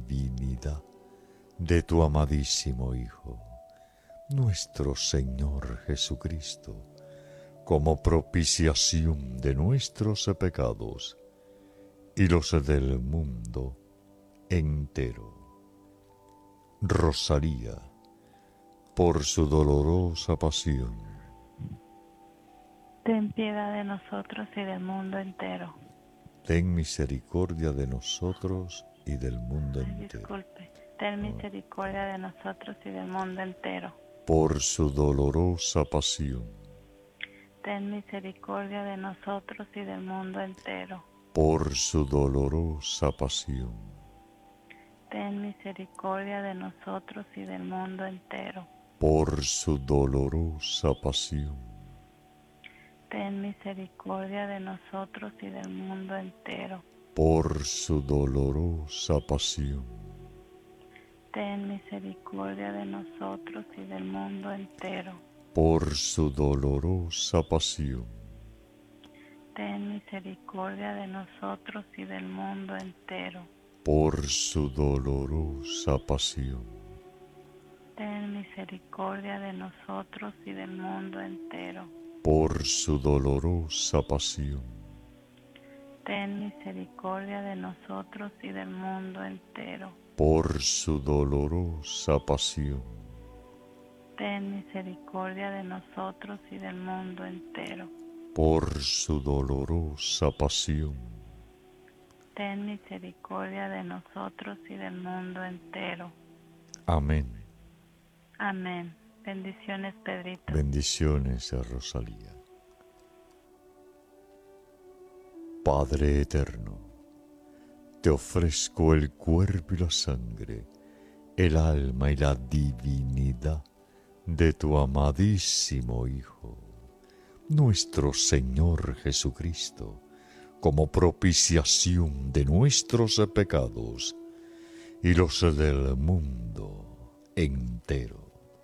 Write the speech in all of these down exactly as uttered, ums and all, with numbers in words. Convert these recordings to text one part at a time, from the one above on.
divinidad de tu amadísimo Hijo, nuestro Señor Jesucristo, como propiciación de nuestros pecados y los del mundo entero. Rosalía, por su dolorosa pasión, ten piedad de nosotros y del mundo entero. ten misericordia de nosotros y del mundo Ay, entero. disculpe, ten misericordia de nosotros y del mundo entero. Por su dolorosa pasión, ten misericordia de nosotros y del mundo entero. por su dolorosa pasión, ten misericordia de nosotros y del mundo entero. por su dolorosa pasión, ten misericordia de nosotros y del mundo entero. por su dolorosa pasión, ten misericordia de nosotros y del mundo entero. por su dolorosa pasión, ten misericordia de nosotros y del mundo entero. por su dolorosa pasión, ten misericordia de nosotros y del mundo entero. por su dolorosa pasión, ten misericordia de nosotros y del mundo entero. por su dolorosa pasión, ten misericordia de nosotros y del mundo entero. por su dolorosa pasión, ten misericordia de nosotros y del mundo entero. amén. Amén. Bendiciones, Pedrito. Bendiciones a Rosalía. Padre eterno, te ofrezco el cuerpo y la sangre, el alma y la divinidad de tu amadísimo Hijo, nuestro Señor Jesucristo, como propiciación de nuestros pecados y los del mundo entero.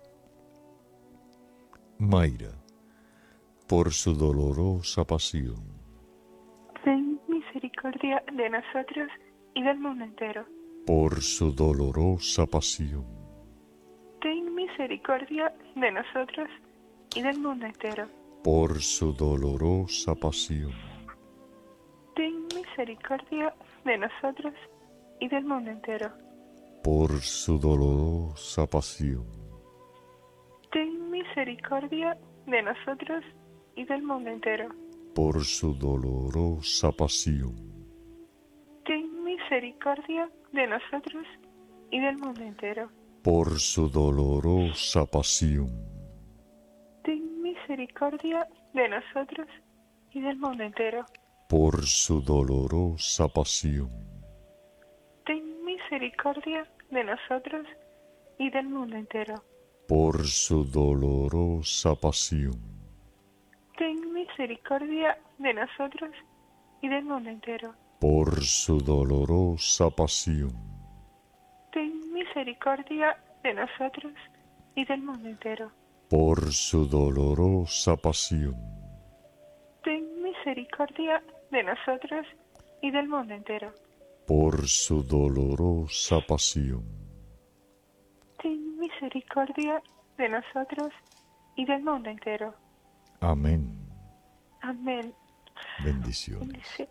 Mayra, por su dolorosa pasión, ten misericordia de nosotros y del mundo entero. por su dolorosa pasión, ten misericordia de nosotros y del mundo entero. por su dolorosa pasión, ten misericordia de nosotros y del mundo entero. por su dolorosa pasión, ten misericordia de nosotros y del mundo entero. por su dolorosa pasión, ten misericordia de nosotros y del mundo entero. por su dolorosa pasión, ten misericordia de nosotros y del mundo entero. por su dolorosa pasión, ten misericordia de nosotros y del mundo entero. por su dolorosa pasión, ten misericordia de nosotros y del mundo entero. por su dolorosa pasión, ten misericordia de nosotros y del mundo entero. por su dolorosa pasión, ten misericordia de nosotros y del mundo entero. por su dolorosa pasión, ten misericordia de nosotros y del mundo entero. amén. Amén. Bendiciones. Bendice-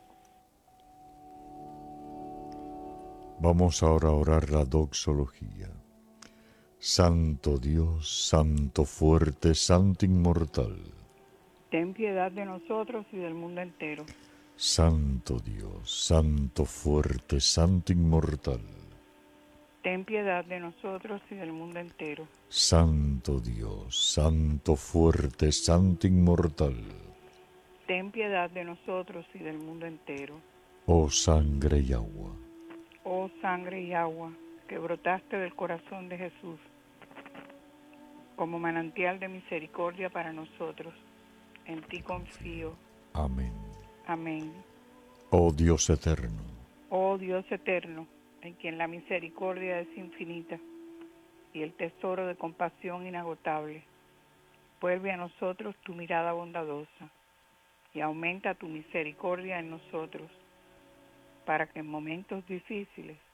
Vamos ahora a orar la doxología. Santo Dios, Santo fuerte, Santo inmortal. Ten piedad de nosotros y del mundo entero. Santo Dios, Santo fuerte, Santo inmortal. Ten piedad de nosotros y del mundo entero. Santo Dios, Santo fuerte, Santo inmortal. Ten piedad de nosotros y del mundo entero. Oh sangre y agua, Oh sangre y agua que brotaste del corazón de Jesús, como manantial de misericordia para nosotros, en ti confío. amén. Amén. Oh Dios eterno, Oh Dios eterno, en quien la misericordia es infinita y el tesoro de compasión inagotable, vuelve a nosotros tu mirada bondadosa y aumenta tu misericordia en nosotros, para que en momentos difíciles